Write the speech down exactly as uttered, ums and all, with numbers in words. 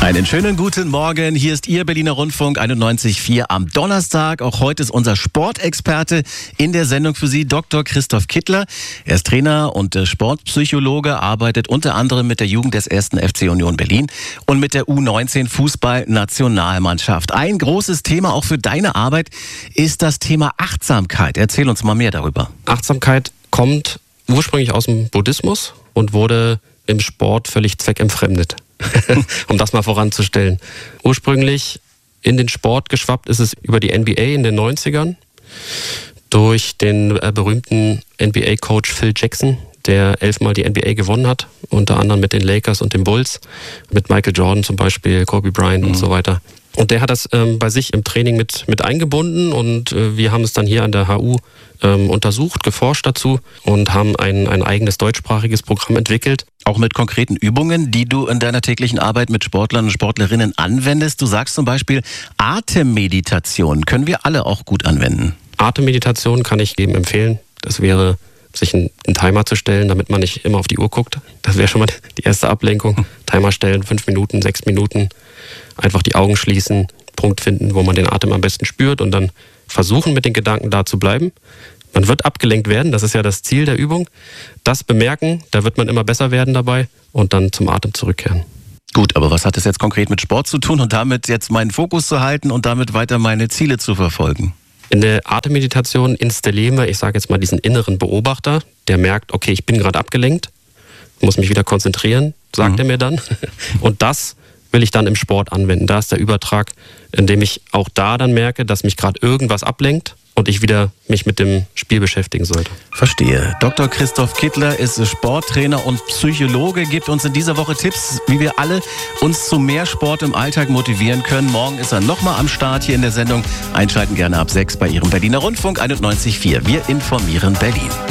Einen schönen guten Morgen. Hier ist Ihr Berliner Rundfunk einundneunzig Komma vier am Donnerstag. Auch heute ist unser Sportexperte in der Sendung für Sie, Doktor Christoph Kittler. Er ist Trainer und Sportpsychologe, arbeitet unter anderem mit der Jugend des ersten F C Union Berlin und mit der U neunzehn Fußball-Nationalmannschaft. Ein großes Thema auch für deine Arbeit ist das Thema Achtsamkeit. Erzähl uns mal mehr darüber. Achtsamkeit kommt ursprünglich aus dem Buddhismus und wurde im Sport völlig zweckentfremdet. Um das mal voranzustellen. Ursprünglich in den Sport geschwappt ist es über die N B A in den neunzigern durch den äh, berühmten N B A-Coach Phil Jackson, der elfmal die N B A gewonnen hat, unter anderem mit den Lakers und den Bulls, mit Michael Jordan zum Beispiel, Kobe Bryant mhm. und so weiter. Und der hat das ähm, bei sich im Training mit, mit eingebunden und äh, wir haben es dann hier an der H U ähm, untersucht, geforscht dazu und haben ein, ein eigenes deutschsprachiges Programm entwickelt. Auch mit konkreten Übungen, die du in deiner täglichen Arbeit mit Sportlern und Sportlerinnen anwendest. Du sagst zum Beispiel, Atemmeditation können wir alle auch gut anwenden. Atemmeditation kann ich jedem empfehlen. Das wäre, sich einen, einen Timer zu stellen, damit man nicht immer auf die Uhr guckt. Das wäre schon mal die erste Ablenkung. Hm. Timer stellen, fünf Minuten, sechs Minuten. Einfach die Augen schließen, Punkt finden, wo man den Atem am besten spürt und dann versuchen, mit den Gedanken da zu bleiben. Man wird abgelenkt werden, das ist ja das Ziel der Übung. Das bemerken, da wird man immer besser werden dabei und dann zum Atem zurückkehren. Gut, aber was hat das jetzt konkret mit Sport zu tun und damit jetzt meinen Fokus zu halten und damit weiter meine Ziele zu verfolgen? In der Atemmeditation installieren wir, ich sage jetzt mal, diesen inneren Beobachter, der merkt, okay, ich bin gerade abgelenkt, muss mich wieder konzentrieren, sagt mhm. er mir dann. Und das will ich dann im Sport anwenden. Da ist der Übertrag, indem ich auch da dann merke, dass mich gerade irgendwas ablenkt und ich wieder mich mit dem Spiel beschäftigen sollte. Verstehe. Doktor Christoph Kittler ist Sporttrainer und Psychologe, gibt uns in dieser Woche Tipps, wie wir alle uns zu mehr Sport im Alltag motivieren können. Morgen ist er nochmal am Start hier in der Sendung. Einschalten gerne ab sechs bei Ihrem Berliner Rundfunk einundneunzig Komma vier. Wir informieren Berlin.